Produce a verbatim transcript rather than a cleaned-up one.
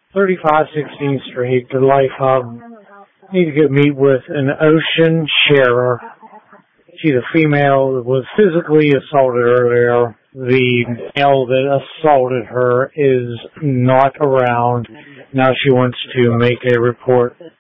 thirty-five sixteenth Street, the Life Hub. Need to get meet with an Ocean Sharer. She's a female that was physically assaulted earlier. The male that assaulted her is not around. Now she wants to make a report